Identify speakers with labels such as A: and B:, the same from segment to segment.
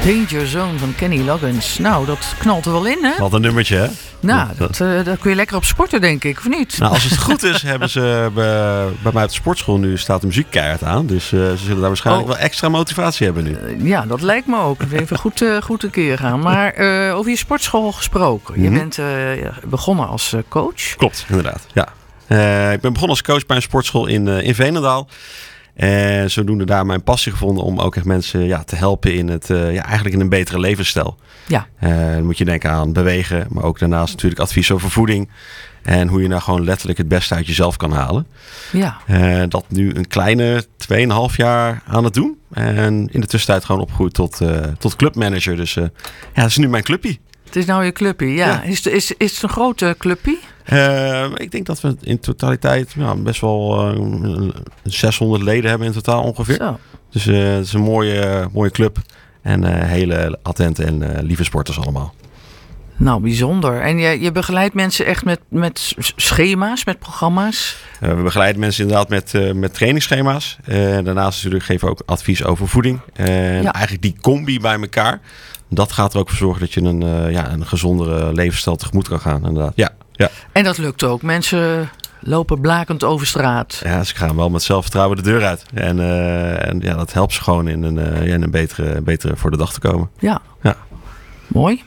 A: Danger Zone van Kenny Loggins. Nou, dat knalt er wel in, hè?
B: Wat een nummertje, hè?
A: Nou, daar kun je lekker op sporten, denk ik, of niet?
B: Nou, als het goed is, hebben ze bij mij op de sportschool nu staat de muziek keihard aan. Dus ze zullen daar waarschijnlijk wel extra motivatie hebben nu.
A: Ja, dat lijkt me ook. Even goed een keer gaan. Maar over je sportschool gesproken. Je bent begonnen als coach.
B: Klopt, inderdaad. Ja. Ik ben begonnen als coach bij een sportschool in Veenendaal. En zodoende daar mijn passie gevonden om ook echt mensen te helpen in het eigenlijk in een betere levensstijl.
A: Ja.
B: Dan moet je denken aan bewegen, maar ook daarnaast natuurlijk advies over voeding. En hoe je nou gewoon letterlijk het beste uit jezelf kan halen.
A: Ja.
B: Dat nu een kleine 2,5 jaar aan het doen. En in de tussentijd gewoon opgegroeid tot clubmanager. Dus dat is nu mijn clubpie.
A: Het is nou je clubpie, ja. Is het een grote clubpie?
B: Ik denk dat we in totaliteit best wel 600 leden hebben in totaal ongeveer.
A: Zo.
B: Dus het is een mooie club. En hele attente en lieve sporters allemaal.
A: Nou, bijzonder. En je begeleidt mensen echt met schema's, met programma's?
B: We begeleiden mensen inderdaad met trainingsschema's. Daarnaast natuurlijk geven we ook advies over voeding. En eigenlijk die combi bij elkaar. Dat gaat er ook voor zorgen dat je een gezondere levensstijl tegemoet kan gaan. Inderdaad. Ja.
A: En dat lukt ook. Mensen lopen blakend over straat.
B: Ja, ze gaan wel met zelfvertrouwen de deur uit. En dat helpt ze gewoon in een betere voor de dag te komen.
A: Ja. Mooi.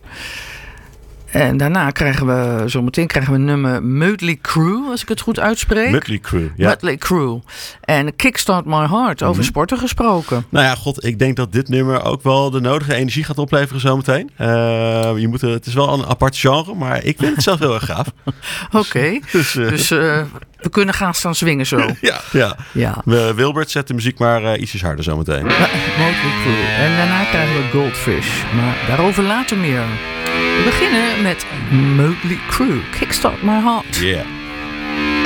A: En daarna krijgen we een nummer Mötley Crüe, als ik het goed uitspreek.
B: Mötley Crüe, ja.
A: Mötley Crüe. En Kickstart My Heart, over sporten gesproken.
B: Nou ja, ik denk dat dit nummer ook wel de nodige energie gaat opleveren zometeen. Het is wel een apart genre, maar ik vind het zelf heel erg gaaf.
A: Oké, dus we kunnen gaan staan swingen zo.
B: Ja. Wilbert zet de muziek maar ietsjes harder zometeen.
A: Mötley Crüe. En daarna krijgen we Goldfish. Maar daarover later meer. We beginnen met Mötley Crüe, Kickstart My Heart.
B: Yeah.